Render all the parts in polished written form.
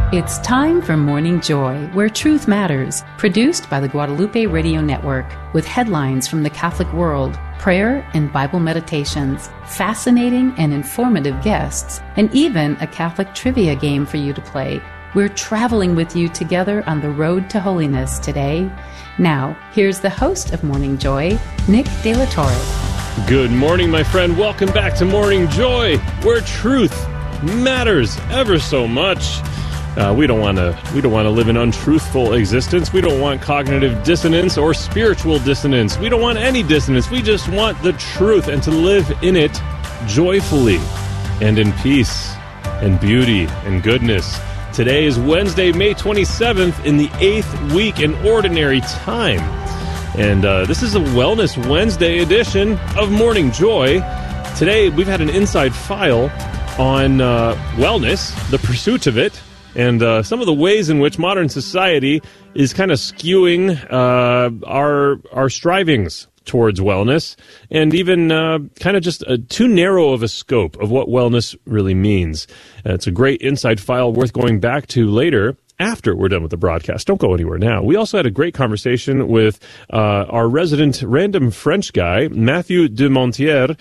It's time for Morning Joy, where truth matters, produced by the Guadalupe Radio Network, with headlines from the Catholic world, prayer and Bible meditations, fascinating and informative guests, and even a Catholic trivia game for you to play. We're traveling with you together on the road to holiness today. Now, here's the host of Morning Joy, Nick De La Torre. Good morning, my friend. Welcome back to Morning Joy, where truth matters ever so much. We don't want to live an untruthful existence. We don't want cognitive dissonance or spiritual dissonance. We don't want any dissonance. We just want the truth and to live in it joyfully and in peace and beauty and goodness. Today is Wednesday, May 27th, in the 8th week in Ordinary Time. And this is a Wellness Wednesday edition of Morning Joy. Today, we've had an inside file on wellness, the pursuit of it, and some of the ways in which modern society is kind of skewing our strivings towards wellness, and even kind of just too narrow of a scope of what wellness really means. It's a great inside file worth going back to later after we're done with the broadcast. Don't go anywhere now. We also had a great conversation with our resident random French guy, Matthew de Montier.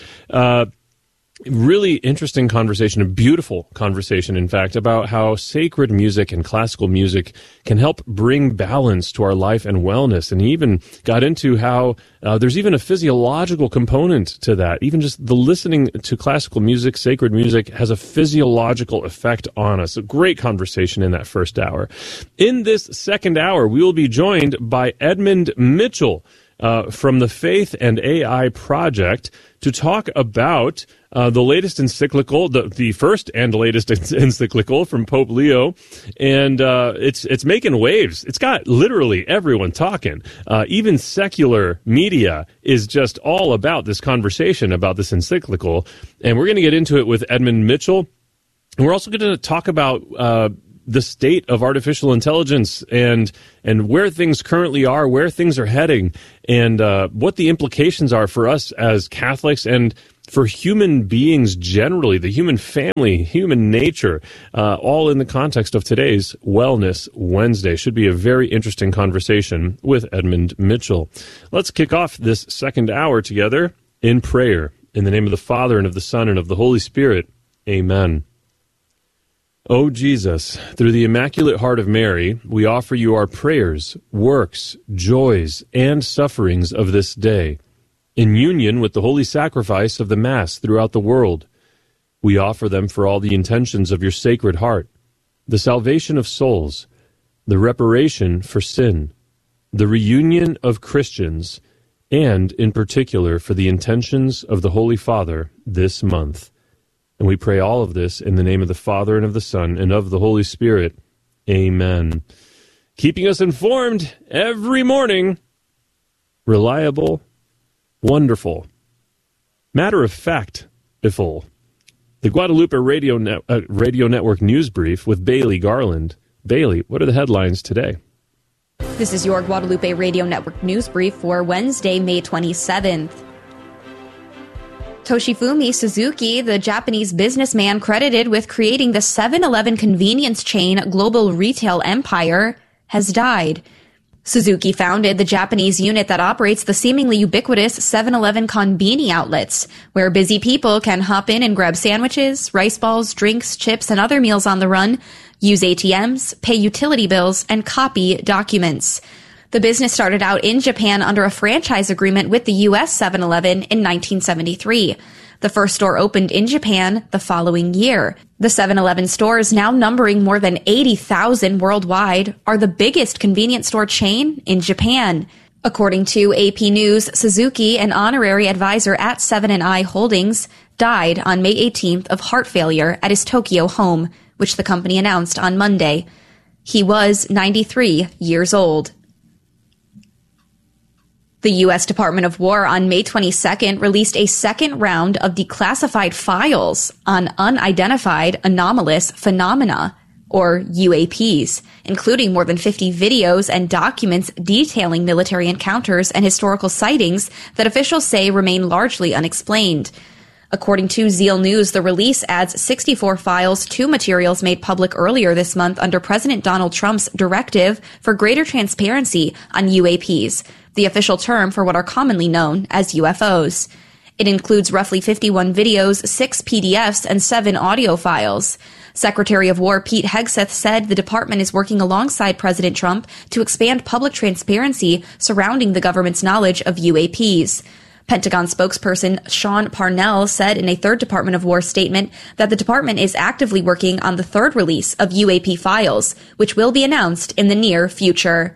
Really interesting conversation, a beautiful conversation, in fact, about how sacred music and classical music can help bring balance to our life and wellness. And he even got into how there's even a physiological component to that. Even just the listening to classical music, sacred music, has a physiological effect on us. A great conversation in that first hour. In this second hour, we will be joined by Edmund Mitchell from the Faith and AI Project to talk about the latest encyclical, the first and latest encyclical from Pope Leo, and it's making waves. It's got literally everyone talking. Even secular media is just all about this conversation about this encyclical, and we're going to get into it with Edmund Mitchell. And we're also going to talk about the state of artificial intelligence and where things currently are, where things are heading, and what the implications are for us as Catholics and for human beings generally, the human family, human nature, all in the context of today's Wellness Wednesday. Should be a very interesting conversation with Edmund Mitchell. Let's kick off this second hour together in prayer. In the name of the Father, and of the Son, and of the Holy Spirit. Amen. O Jesus, through the Immaculate Heart of Mary, we offer you our prayers, works, joys, and sufferings of this day. In union with the holy sacrifice of the Mass throughout the world, we offer them for all the intentions of your Sacred Heart, the salvation of souls, the reparation for sin, the reunion of Christians, and, in particular, for the intentions of the Holy Father this month. And we pray all of this in the name of the Father, and of the Son, and of the Holy Spirit. Amen. Keeping us informed every morning, reliable, wonderful, matter-of-fact-iful. The Guadalupe Radio Network News Brief with Bailey Garland. Bailey, what are the headlines today? This is your Guadalupe Radio Network News Brief for Wednesday, May 27th. Toshifumi Suzuki, the Japanese businessman credited with creating the 7-Eleven convenience chain global retail empire, has died. Suzuki founded the Japanese unit that operates the seemingly ubiquitous 7-Eleven Konbini outlets, where busy people can hop in and grab sandwiches, rice balls, drinks, chips, and other meals on the run, use ATMs, pay utility bills, and copy documents. The business started out in Japan under a franchise agreement with the U.S. 7-Eleven in 1973. The first store opened in Japan the following year. The 7-Eleven stores, now numbering more than 80,000 worldwide, are the biggest convenience store chain in Japan. According to AP News, Suzuki, an honorary advisor at 7&i Holdings, died on May 18th of heart failure at his Tokyo home, which the company announced on Monday. He was 93 years old. The U.S. Department of War on May 22nd released a second round of declassified files on unidentified anomalous phenomena, or UAPs, including more than 50 videos and documents detailing military encounters and historical sightings that officials say remain largely unexplained. According to Zeal News, the release adds 64 files to materials made public earlier this month under President Donald Trump's directive for greater transparency on UAPs, the official term for what are commonly known as UFOs. It includes roughly 51 videos, 6 PDFs, and 7 audio files. Secretary of War Pete Hegseth said the department is working alongside President Trump to expand public transparency surrounding the government's knowledge of UAPs. Pentagon spokesperson Sean Parnell said in a third Department of War statement that the department is actively working on the third release of UAP files, which will be announced in the near future.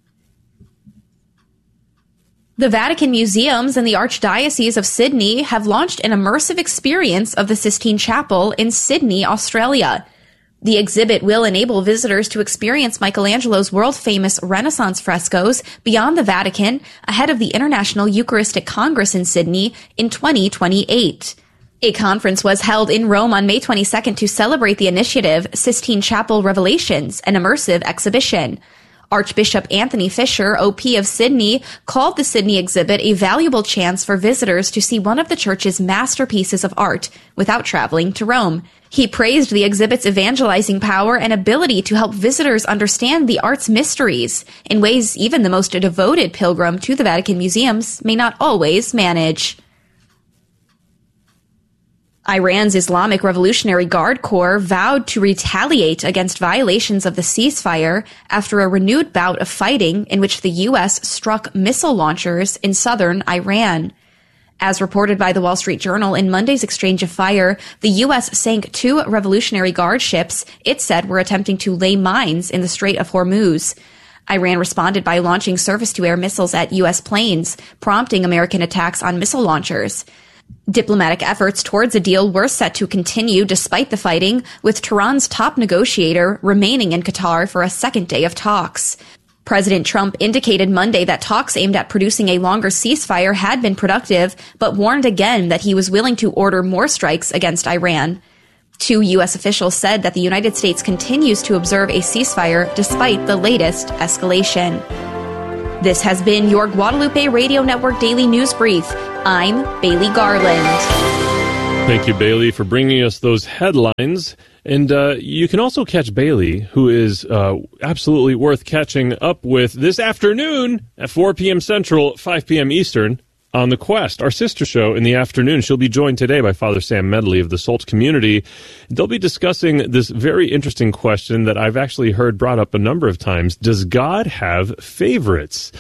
The Vatican Museums and the Archdiocese of Sydney have launched an immersive experience of the Sistine Chapel in Sydney, Australia. The exhibit will enable visitors to experience Michelangelo's world-famous Renaissance frescoes beyond the Vatican ahead of the International Eucharistic Congress in Sydney in 2028. A conference was held in Rome on May 22nd to celebrate the initiative Sistine Chapel Revelations, an immersive exhibition. Archbishop Anthony Fisher, OP of Sydney, called the Sydney exhibit a valuable chance for visitors to see one of the church's masterpieces of art without traveling to Rome. He praised the exhibit's evangelizing power and ability to help visitors understand the art's mysteries in ways even the most devoted pilgrim to the Vatican museums may not always manage. Iran's Islamic Revolutionary Guard Corps vowed to retaliate against violations of the ceasefire after a renewed bout of fighting in which the U.S. struck missile launchers in southern Iran. As reported by the Wall Street Journal in Monday's exchange of fire, the U.S. sank 2 Revolutionary Guard ships it said were attempting to lay mines in the Strait of Hormuz. Iran responded by launching surface-to-air missiles at U.S. planes, prompting American attacks on missile launchers. Diplomatic efforts towards a deal were set to continue despite the fighting, with Tehran's top negotiator remaining in Qatar for a second day of talks. President Trump indicated Monday that talks aimed at producing a longer ceasefire had been productive, but warned again that he was willing to order more strikes against Iran. 2 U.S. officials said that the United States continues to observe a ceasefire despite the latest escalation. This has been your Guadalupe Radio Network Daily News Brief. I'm Bailey Garland. Thank you, Bailey, for bringing us those headlines. And you can also catch Bailey, who is absolutely worth catching up with this afternoon at 4 p.m. Central, 5 p.m. Eastern, on The Quest, our sister show in the afternoon. She'll be joined today by Father Sam Medley of the Salt Community. They'll be discussing this very interesting question that I've actually heard brought up a number of times. Does God have favorites?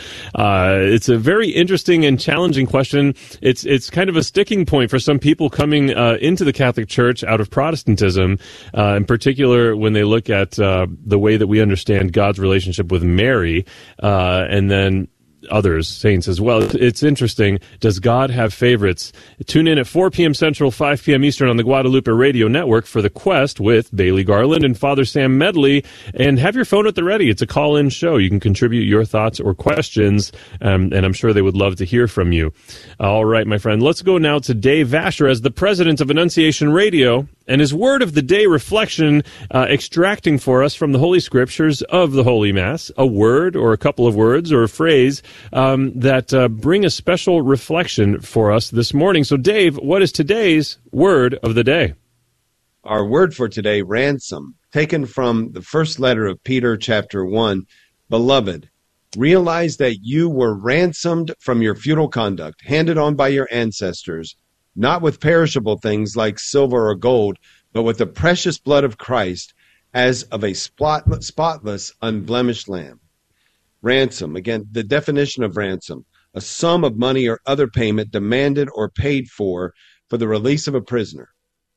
It's a very interesting and challenging question. It's kind of a sticking point for some people coming into the Catholic Church out of Protestantism, in particular when they look at the way that we understand God's relationship with Mary, and then others, saints as well. It's interesting. Does God have favorites? Tune in at 4 p.m. Central, 5 p.m. Eastern on the Guadalupe Radio Network for The Quest with Bailey Garland and Father Sam Medley. And have your phone at the ready. It's a call-in show. You can contribute your thoughts or questions, and I'm sure they would love to hear from you. All right, my friend. Let's go now to Dave Vasher as the president of Annunciation Radio and his Word of the Day reflection, extracting for us from the Holy Scriptures of the Holy Mass, a word or a couple of words or a phrase that bring a special reflection for us this morning. So, Dave, what is today's Word of the Day? Our word for today, ransom, taken from the first letter of Peter, chapter 1. Beloved, realize that you were ransomed from your futile conduct, handed on by your ancestors, not with perishable things like silver or gold, but with the precious blood of Christ, as of a spotless, unblemished lamb. Ransom, again, the definition of ransom, a sum of money or other payment demanded or paid for the release of a prisoner.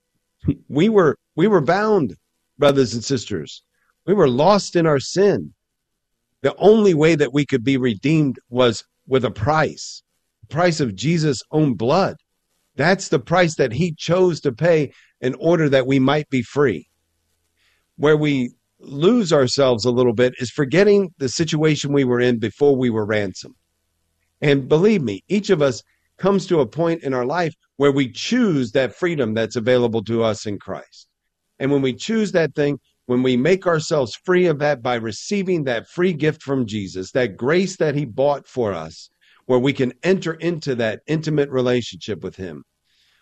We were bound, brothers and sisters. We were lost in our sin. The only way that we could be redeemed was with a price, the price of Jesus' own blood. That's the price that he chose to pay in order that we might be free. Where we lose ourselves a little bit is forgetting the situation we were in before we were ransomed. And believe me, each of us comes to a point in our life where we choose that freedom that's available to us in Christ. And when we choose that thing, when we make ourselves free of that by receiving that free gift from Jesus, that grace that he bought for us, where we can enter into that intimate relationship with him,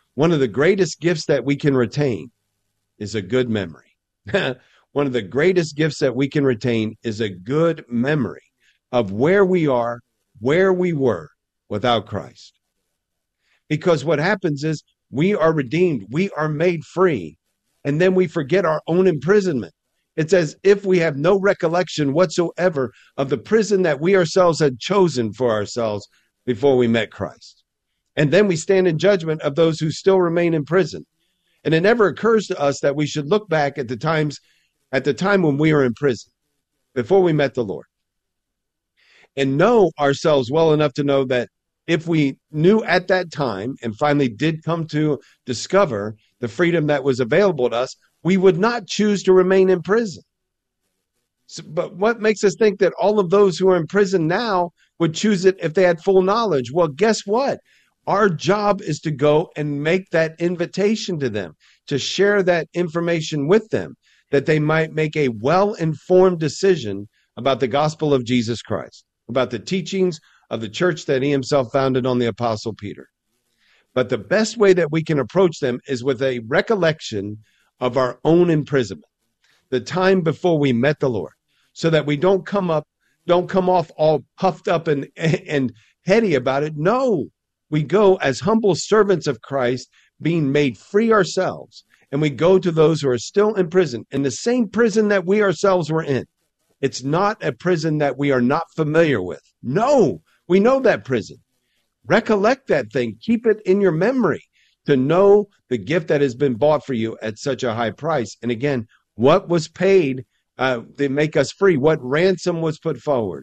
One of the greatest gifts that we can retain is a good memory. One of the greatest gifts that we can retain is a good memory of where we are, where we were without Christ. Because what happens is we are redeemed, we are made free, and then we forget our own imprisonment. It's as if we have no recollection whatsoever of the prison that we ourselves had chosen for ourselves before we met Christ. And then we stand in judgment of those who still remain in prison. And it never occurs to us that we should look back at the time when we were in prison, before we met the Lord, and know ourselves well enough to know that if we knew at that time and finally did come to discover the freedom that was available to us, we would not choose to remain in prison. But what makes us think that all of those who are in prison now would choose it if they had full knowledge? Well, guess what? Our job is to go and make that invitation to them, to share that information with them, that they might make a well-informed decision about the gospel of Jesus Christ, about the teachings of the church that he himself founded on the Apostle Peter. But the best way that we can approach them is with a recollection of our own imprisonment, the time before we met the Lord, so that we don't come off all puffed up and heady about it. No, we go as humble servants of Christ, being made free ourselves, and we go to those who are still in prison, in the same prison that we ourselves were in. It's not a prison that we are not familiar with. No, we know that prison. Recollect that thing. Keep it in your memory to know the gift that has been bought for you at such a high price. And again, what was paid to make us free? What ransom was put forward?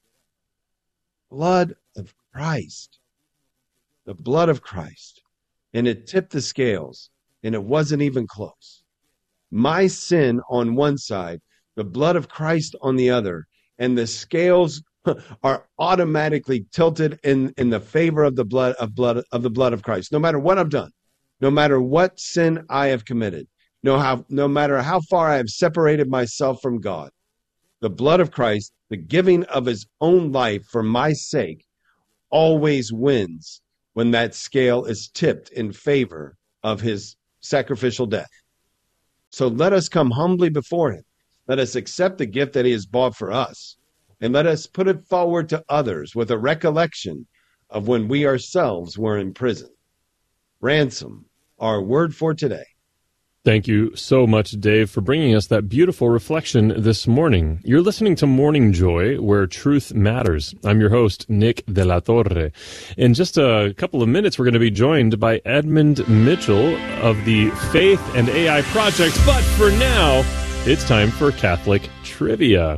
Blood of Christ. The blood of Christ. And it tipped the scales, and it wasn't even close. My sin on one side, the blood of Christ on the other, and the scales are automatically tilted in the favor of the blood of Christ. No matter what I've done, no matter what sin I have committed, no matter how far I have separated myself from God, the blood of Christ, the giving of his own life for my sake, always wins when that scale is tipped in favor of his sacrificial death. So let us come humbly before him. Let us accept the gift that he has bought for us, and let us put it forward to others with a recollection of when we ourselves were in prison. Ransom, our word for today. Thank you so much, Dave, for bringing us that beautiful reflection this morning. You're listening to Morning Joy, where truth matters. I'm your host, Nick De La Torre. In just a couple of minutes, we're going to be joined by Edmund Mitchell of the Faith and AI Project. But for now, it's time for Catholic Trivia.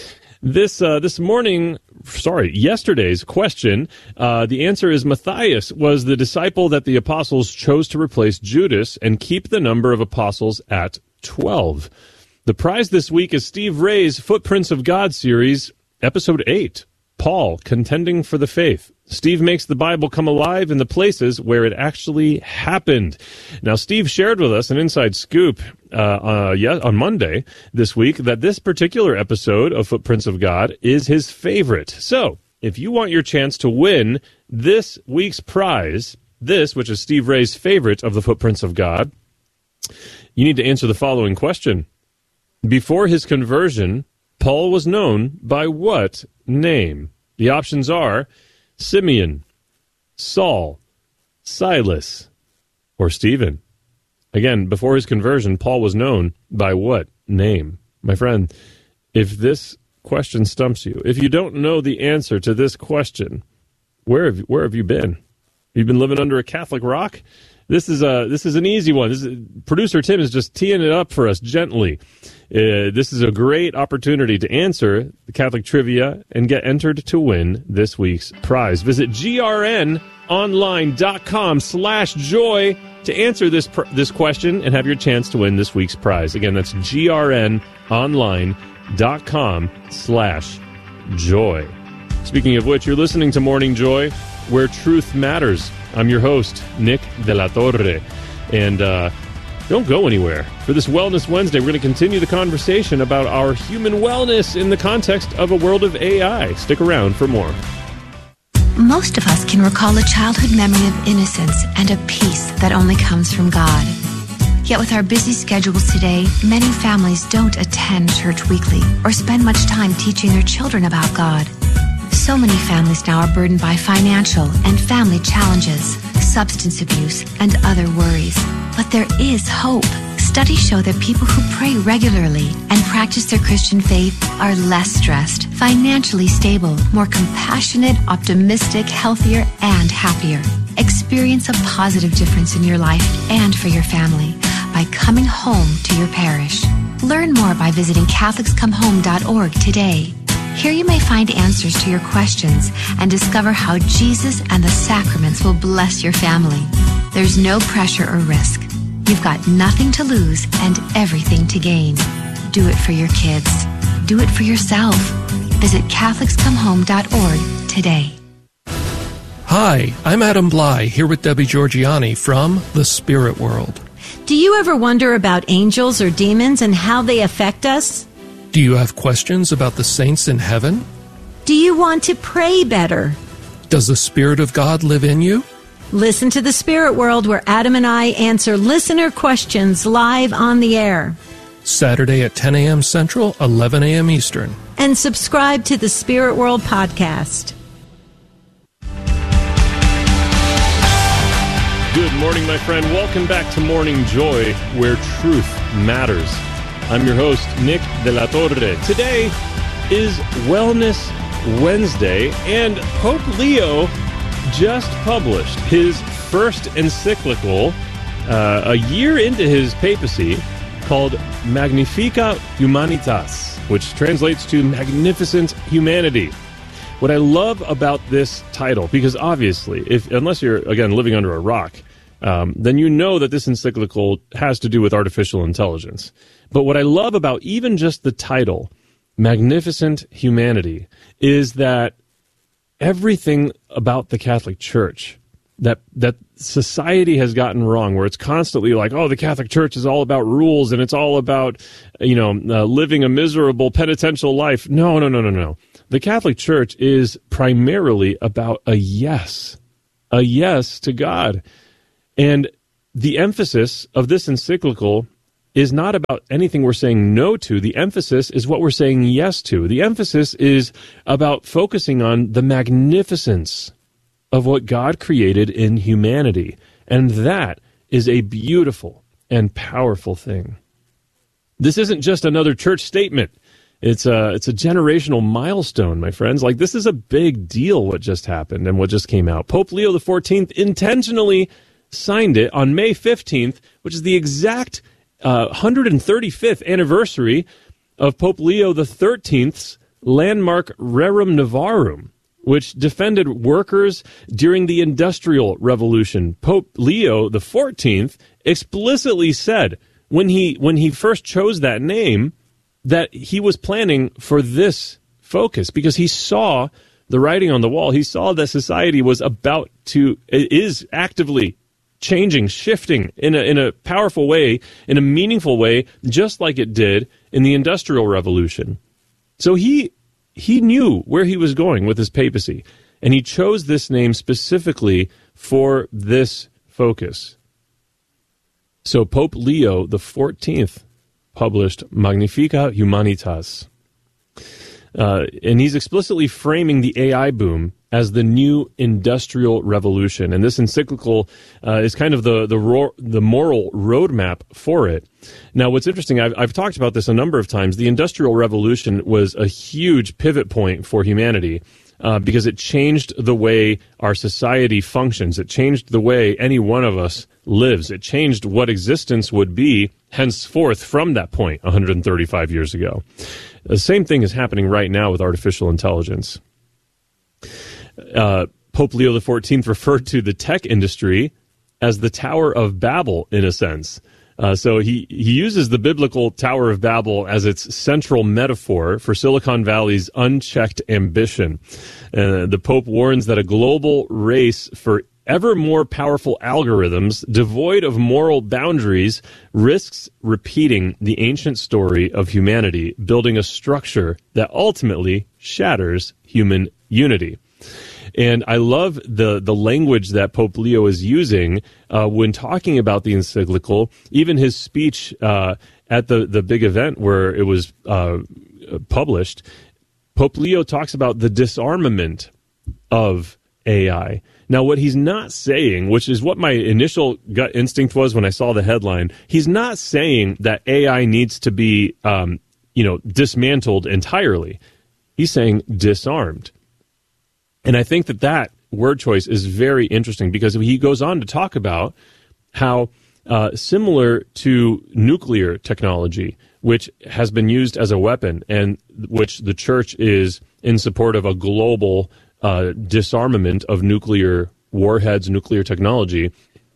Yesterday's question, the answer is Matthias was the disciple that the apostles chose to replace Judas and keep the number of apostles at 12. The prize this week is Steve Ray's Footprints of God series, episode 8, Paul, Contending for the Faith. Steve makes the Bible come alive in the places where it actually happened. Now, Steve shared with us an inside scoop on Monday this week that this particular episode of Footprints of God is his favorite. So, if you want your chance to win this week's prize, which is Steve Ray's favorite of the Footprints of God, you need to answer the following question. Before his conversion, Paul was known by what name? The options are Simeon, Saul, Silas, or Stephen. Again, before his conversion, Paul was known by what name? My friend, if this question stumps you, if you don't know the answer to this question, where have you been? You've been living under a Catholic rock? This is an easy one. Producer Tim is just teeing it up for us gently. This is a great opportunity to answer the Catholic Trivia and get entered to win this week's prize. Visit grnonline.com/joy to answer this question and have your chance to win this week's prize. Again, that's grnonline.com/joy. Speaking of which, you're listening to Morning Joy, where truth matters. I'm your host, Nick De La Torre, and don't go anywhere. For this Wellness Wednesday, we're going to continue the conversation about our human wellness in the context of a world of AI. Stick around for more. Most of us can recall a childhood memory of innocence and a peace that only comes from God. Yet with our busy schedules today, many families don't attend church weekly or spend much time teaching their children about God. So many families now are burdened by financial and family challenges, substance abuse, and other worries. But there is hope. Studies show that people who pray regularly and practice their Christian faith are less stressed, financially stable, more compassionate, optimistic, healthier, and happier. Experience a positive difference in your life and for your family by coming home to your parish. Learn more by visiting CatholicsComeHome.org today. Here you may find answers to your questions and discover how Jesus and the sacraments will bless your family. There's no pressure or risk. You've got nothing to lose and everything to gain. Do it for your kids. Do it for yourself. Visit CatholicsComeHome.org today. Hi, I'm Adam Bly, here with Debbie Georgiani from The Spirit World. Do you ever wonder about angels or demons and how they affect us? Do you have questions about the saints in heaven? Do you want to pray better? Does the Spirit of God live in you? Listen to The Spirit World, where Adam and I answer listener questions live on the air. Saturday at 10 a.m. Central, 11 a.m. Eastern. And subscribe to the Spirit World podcast. Good morning, my friend. Welcome back to Morning Joy, where truth matters. I'm your host, Nick De La Torre. Today is Wellness Wednesday, and Pope Leo just published his first encyclical a year into his papacy called Magnificat Humanitas, which translates to Magnificent Humanity. What I love about this title, because obviously, unless you're, again, living under a rock, then you know that this encyclical has to do with artificial intelligence. But what I love about even just the title, Magnificent Humanity, is that everything about the Catholic Church that society has gotten wrong, where it's constantly like, oh, the Catholic Church is all about rules and it's all about, living a miserable penitential life. No. The Catholic Church is primarily about a yes to God. And the emphasis of this encyclical is not about anything we're saying no to. The emphasis is what we're saying yes to. The emphasis is about focusing on the magnificence of what God created in humanity. And that is a beautiful and powerful thing. This isn't just another church statement. It's a generational milestone, my friends. Like, this is a big deal, what just happened and what just came out. Pope Leo XIV intentionally signed it on May 15th, which is the exact 135th anniversary of Pope Leo XIII's landmark Rerum Novarum, which defended workers during the Industrial Revolution. Pope Leo XIV explicitly said when he first chose that name that he was planning for this focus, because he saw the writing on the wall. He saw that society is actively changing, shifting in a powerful way, in a meaningful way, just like it did in the Industrial Revolution. So he knew where he was going with his papacy, and he chose this name specifically for this focus. So Pope Leo XIV published Magnificat Humanitas. And he's explicitly framing the AI boom as the new industrial revolution. And this encyclical is kind of the moral roadmap for it. Now, what's interesting, I've talked about this a number of times. The Industrial Revolution was a huge pivot point for humanity because it changed the way our society functions. It changed the way any one of us lives. It changed what existence would be henceforth from that point 135 years ago. The same thing is happening right now with artificial intelligence. Pope Leo XIV referred to the tech industry as the Tower of Babel, in a sense. So he uses the biblical Tower of Babel as its central metaphor for Silicon Valley's unchecked ambition. The Pope warns that a global race for ever more powerful algorithms, devoid of moral boundaries, risks repeating the ancient story of humanity, building a structure that ultimately shatters human unity. And I love the language that Pope Leo is using when talking about the encyclical. Even his speech at the big event where it was published, Pope Leo talks about the disarmament of AI. Now, what he's not saying, which is what my initial gut instinct was when I saw the headline, he's not saying that AI needs to be, dismantled entirely. He's saying disarmed. And I think that word choice is very interesting because he goes on to talk about how similar to nuclear technology, which has been used as a weapon and which the church is in support of a global disarmament of nuclear warheads, nuclear technology,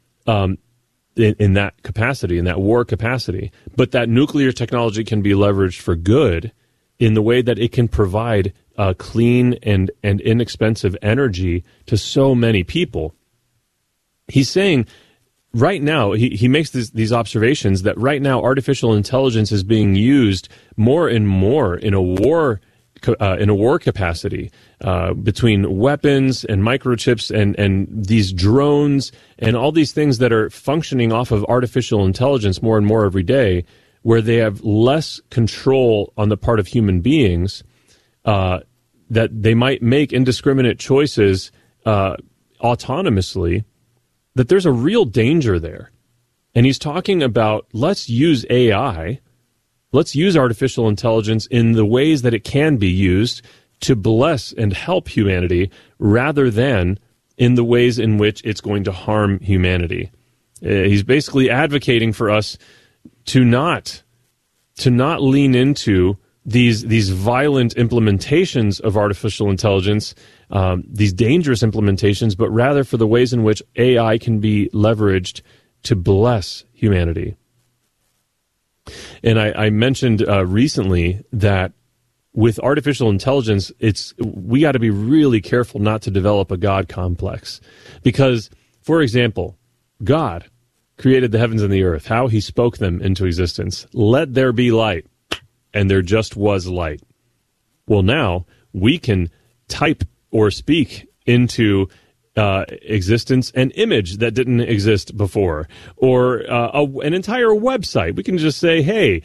in that capacity, in that war capacity. But that nuclear technology can be leveraged for good in the way that it can provide clean and inexpensive energy to so many people. He's saying right now, he makes these observations that right now artificial intelligence is being used more and more in a war capacity between weapons and microchips and these drones and all these things that are functioning off of artificial intelligence more and more every day, where they have less control on the part of human beings, that they might make indiscriminate choices autonomously, that there's a real danger there. And he's talking about, let's use AI, let's use artificial intelligence in the ways that it can be used to bless and help humanity rather than in the ways in which it's going to harm humanity. He's basically advocating for us to not lean into these violent implementations of artificial intelligence, these dangerous implementations, but rather for the ways in which AI can be leveraged to bless humanity. And I mentioned recently that with artificial intelligence, we got to be really careful not to develop a God complex. Because, for example, God created the heavens and the earth, how he spoke them into existence. Let there be light, and there just was light. Well, now we can type or speak into existence an image that didn't exist before, or an entire website. We can just say, hey,